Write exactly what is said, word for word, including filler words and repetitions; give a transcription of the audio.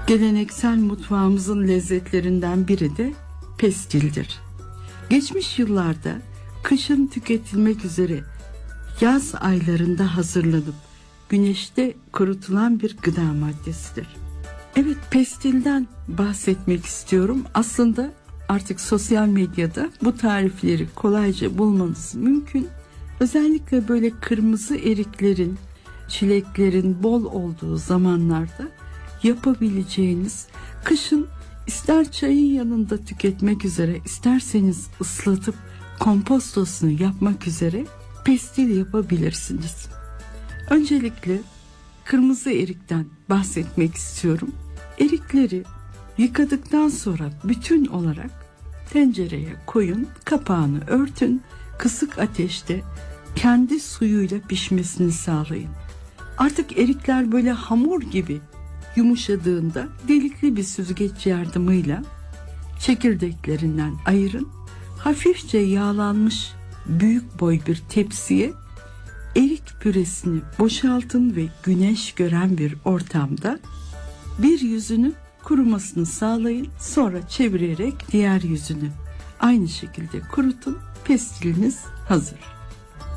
Geleneksel mutfağımızın lezzetlerinden biri de pestildir. Geçmiş yıllarda kışın tüketilmek üzere yaz aylarında hazırlanıp güneşte kurutulan bir gıda maddesidir. Evet, pestilden bahsetmek istiyorum. Aslında artık sosyal medyada bu tarifleri kolayca bulmanız mümkün. Özellikle böyle kırmızı eriklerin, çileklerin bol olduğu zamanlarda yapabileceğiniz, kışın ister çayın yanında tüketmek üzere, isterseniz ıslatıp kompostosunu yapmak üzere pestil yapabilirsiniz. Öncelikle kırmızı erikten bahsetmek istiyorum. Erikleri yıkadıktan sonra bütün olarak tencereye koyun, kapağını örtün, kısık ateşte kendi suyuyla pişmesini sağlayın. Artık erikler böyle hamur gibi yumuşadığında delikli bir süzgeç yardımıyla çekirdeklerinden ayırın. Hafifçe yağlanmış büyük boy bir tepsiye erik püresini boşaltın ve güneş gören bir ortamda bir yüzünü kurumasını sağlayın. Sonra çevirerek diğer yüzünü aynı şekilde kurutun. Pestiliniz hazır.